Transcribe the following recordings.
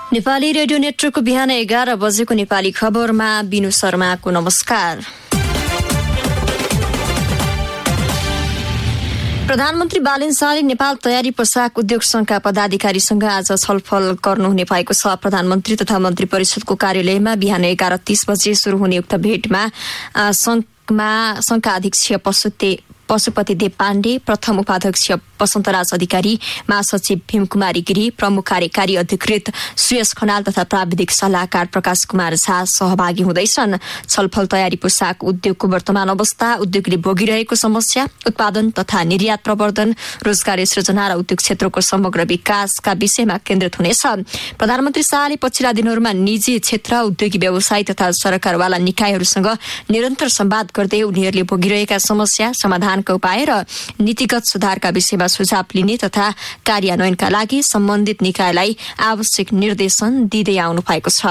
Nepali radio नेटवर्कको बिहान 11 बजेको नेपाली खबरमा बिनु शर्माको नमस्कार। प्रधानमन्त्री बालेन शाहले नेपाल तयारी पोशाक उद्योग संघका पदाधिकारीसँग आज छलफल गर्नुहुने भएको छ। प्रधानमन्त्री तथा मन्त्री परिषदको कार्यालयमा बिहान 11:30 बजे शुरू हुने उक्त भेटमा संघका अध्यक्ष पशुपति देव पाण्डे, प्रथम उपाध्यक्ष वसन्तराज अधिकारी, महासचिव भीमकुमारी गिरी, प्रमुख कार्यकारी अधिकृत सुयस खनाल तथा प्राविधिक सल्लाहकार प्रकाश कुमार झा सहभागी हुँदैछन्। छलफल तयारी पोशाक उद्योगको वर्तमान अवस्था, उद्योगले भोगिरहेको समस्या, उत्पादन तथा निर्यात प्रवर्धन, रोजगारी सृजना र उद्योग क्षेत्रको समग्र विकासका विषयमा केन्द्रित हुनेछ। प्रधानमन्त्री शाहले पछिल्ला दिनहरूमा निजी क्षेत्र, उद्योगी व्यवसायी तथा सरकारवाला निकायहरूसँग निरन्तर संवाद गर्दै उनीहरूले भोगिरहेका समस्या, समाधानका उपाय र नीतिगत सुधारका विषयमा सुझाव लिने तथा कार्यान्वयनका लागि सम्बन्धित निकायलाई आवश्यक निर्देशन दिँदै आउनु भएको छ।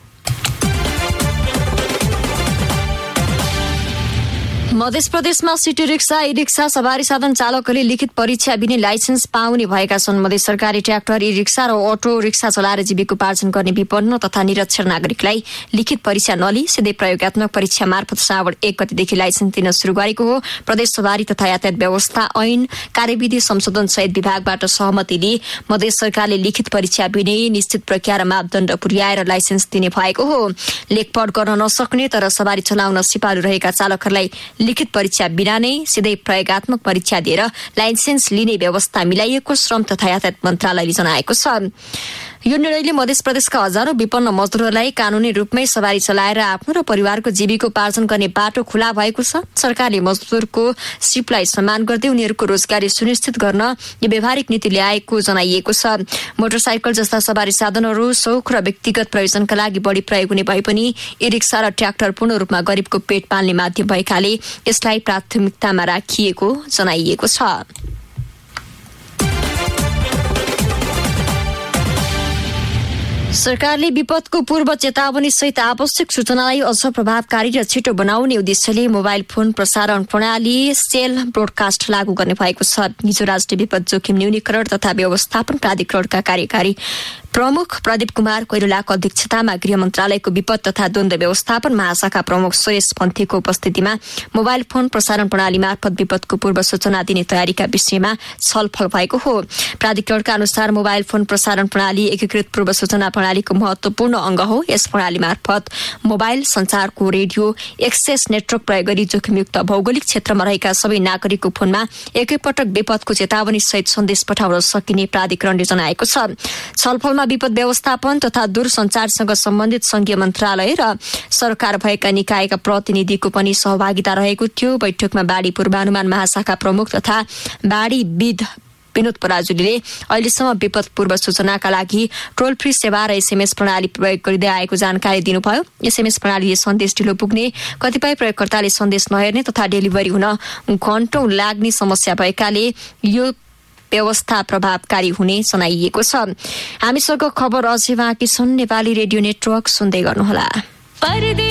मध्य प्रदेशमा सिटी रिक्सा, ई रिक्सा सवारी साधन चालकहरूले लिखित परीक्षा बिना लाइसेन्स पाउने भएका छन्। मध्य सरकारी ट्र्याक्टर, ई रिक्सा र अटो रिक्सा चलाएर जीविकोपार्जन गर्ने विपन्न तथा निरक्षर नागरिकलाई लिखित परीक्षा नलिई सीधै प्रयोगात्मक परीक्षा मार्फत श्रावण 1 गतेदेखि लाइसेन्स दिन शुरू गरेको हो। प्रदेश सवारी तथा यातायात व्यवस्था ऐन कार्यविधि संशोधन सहित विभागबाट सहमति लिई मध्य सरकारले लिखित परीक्षा बिनै निश्चित प्रक्रिया र मापदण्ड पुर्याएर लाइसेन्स दिने भएको हो। लेखपढ गर्न नसक्ने तर सवारी चलाउन सिपालु रहेका चालकहरूलाई लिखित परीक्षा बिना नै सीधै प्रयोगात्मक परीक्षा दिएर लाइसेन्स लिने व्यवस्था मिलाइएको श्रम तथा यातायात मन्त्रालयले जनाएको छ। यो निर्णयले मध्य प्रदेशका हजारौं विपन्न मजदुरहरूलाई कानूनी रूपमै सवारी चलाएर आफ्नो र परिवारको जीविकोपार्जन गर्ने बाटो खुला भएको छ। सरकारले मजदुरको सिपलाई सम्मान गर्दै उनीहरूको रोजगारी सुनिश्चित गर्न यो व्यावहारिक नीति ल्याएको जनाइएको छ। मोटरसाइकल जस्ता सवारी साधनहरू शौक र व्यक्तिगत प्रयोजनका लागि बढी प्रयोग हुने भए पनि ई रिक्सा र ट्र्याक्टर पूर्ण रूपमा गरिबको पेट पाल्ने माध्यम भएकाले यसलाई प्राथमिकतामा राखिएको जनाइएको छ। सरकारले विपदको पूर्व चेतावनी सहित आवश्यक सूचनालाई अझ प्रभावकारी र छिटो बनाउने उद्देश्यले मोबाइल फोन प्रसारण प्रणाली सेल ब्रोडकास्ट लागू गर्ने भएको छ। हिजो राष्ट्रिय विपद जोखिम न्यूनीकरण तथा व्यवस्थापन प्राधिकरणका कार्यकारी प्रमुख प्रदीप कुमार कोइरालाको अध्यक्षतामा गृह मन्त्रालयको विपद तथा द्वन्द व्यवस्थापन महाशाखा प्रमुख सुरेश पन्थीको उपस्थितिमा मोबाइल फोन प्रसारण प्रणाली मार्फत विपदको पूर्व सूचना दिने तयारीका विषयमा छलफल भएको हो। प्राधिकरणका अनुसार मोबाइल फोन प्रसारण प्रणाली एकीकृत पूर्व सूचना प्रणालीको महत्वपूर्ण अंग हो। यस प्रणाली मार्फत मोबाइल संचारको रेडियो एक्सेस नेटवर्क प्रयोग गरी जोखिमयुक्त भौगोलिक क्षेत्रमा रहेका सबै नागरिकको फोनमा एकैपटक विपदको चेतावनी सहित सन्देश पठाउन सकिने प्राधिकरणले जनाएको छ। छलफलमा विपद व्यवस्थापन तथा दूरसञ्चारसँग सम्बन्धित संघीय मन्त्रालय र सरकार भएका निकायका प्रतिनिधिको पनि सहभागिता रहेको थियो। बैठकमा बाढ़ी पूर्वानुमान महाशाखा प्रमुख तथा बाढ़ीविद विनोद पराजुलीले अहिलेसम्म विपद पूर्व सूचनाका लागि टोल फ्री सेवा र एसएमएस प्रणाली प्रयोग गरिँदै आएको जानकारी दिनुभयो। एसएमएस प्रणालीले सन्देश ढिलो पुग्ने, कतिपय प्रयोगकर्ताले सन्देश नहेर्ने तथा डेलिभरी हुन घण्टौं लाग्ने समस्या भएकाले यो व्यवस्था प्रभावकारी हुने जनाइएको छ। हामीसँग खबर अझै बाँकी छन्। नेपाली रेडियो नेटवर्क सुन्दै गर्नुहोला।